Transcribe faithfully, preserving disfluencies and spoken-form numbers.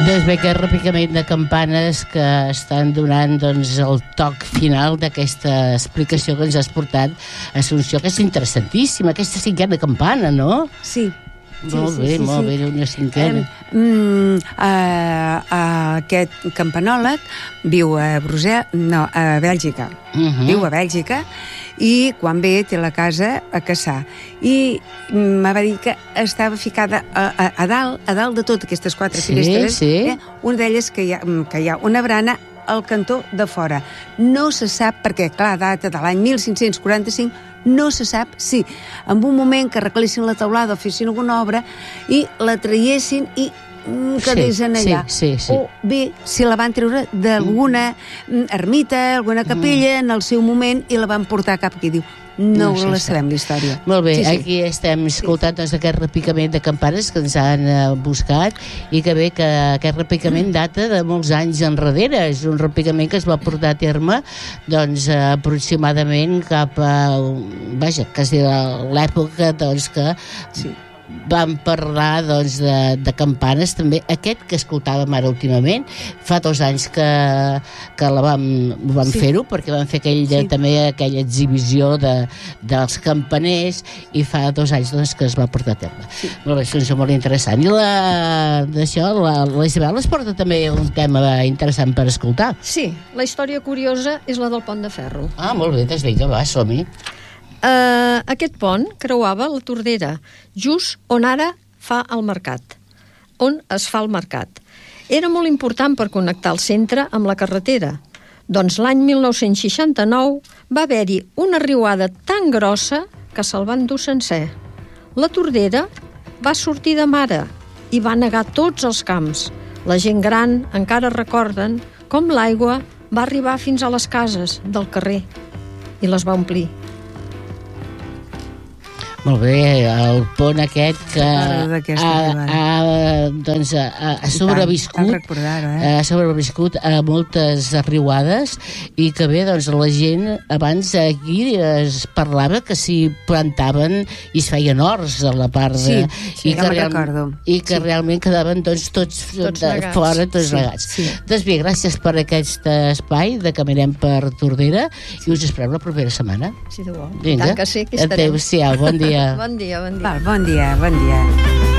Doncs bé, aquest repicament de campanes que estan donant doncs, el toc final d'aquesta explicació que ens has portat, Assumpció, que és interessantíssima, aquesta cinquena campana, no? Sí. Molt sí, bé, sí, molt sí. bé, una cinquena. Eh, mm, uh, uh, aquest campanòleg viu a Brussel·les, no, a Bèlgica. Uh -huh. Viu a Bèlgica i quan ve té la casa a Cassà. I em va dir que estava ficada a, a, a dalt, a dalt de totes aquestes quatre Sí, finestres. sí. Eh? Una d'elles que, hi ha, que hi ha una barana al cantó de fora. No se sap perquè, clar, data de l'any mil cinc-cents quaranta-cinc, no se sap si en un moment que arreglessin la teulada o fessin alguna obra i la traiessin i quedessin Sí, allà. sí, sí, sí. O bé, si la van treure d'alguna ermita, alguna capella en el seu moment i la van portar cap aquí. Diu, no, No la se sabem, la història. Molt bé, Sí, sí. aquí estem escoltant doncs, aquest repicament de campanes que ens han eh, buscat i que bé que aquest repicament data de molts anys enrere. És un repicament que es va portar a terme doncs, eh, aproximadament cap a, vaja, quasi a l'època doncs, que Sí. vam parlar doncs, de, de campanes també, aquest que escoltàvem ara últimament, fa dos anys que, que la vam, vam Sí. fer-ho, perquè vam fer aquell, Sí. també aquella exhibició de, dels campaners i fa dos anys doncs, que es va portar a terme. Sí. Molt bé, això és molt interessant. I la, d'això, la, la Isabel es porta també un tema interessant per escoltar. Sí, la història curiosa és la del Pont de Ferro. Ah, molt bé, doncs vinga, va, som-hi. Uh, aquest pont creuava la Tordera, just on ara fa el mercat, on es fa el mercat. Era molt important per connectar el centre amb la carretera. Doncs l'any mil nou-cents seixanta-nou va haver-hi una riuada tan grossa que se'l van dur sencer. La Tordera va sortir de mare i va negar tots els camps. La gent gran encara recorden com l'aigua va arribar fins a les cases del carrer i les va omplir. Molt bé, el pont aquest que Recordo d'aquesta ha, riuada. ha, doncs, ha, ha sobreviscut, cal recordar-ho, eh? ha sobreviscut a moltes riuades i que bé, doncs la gent abans aquí es parlava que s'hi plantaven i es feien horts a la part de... Sí, sí, i ja que, me'n real, recordo. i que Sí. realment quedaven doncs, tots, Tots de, negats. fora, tots Sí, negats. sí. Doncs bé, gràcies per aquest espai de Caminem per Tordera i us esperem la propera setmana. Si de bo. Vinga, Tant que sí, que estarem. adéu-siau, bon dia. Bon dia, bon dia. Val, bon dia, bon dia.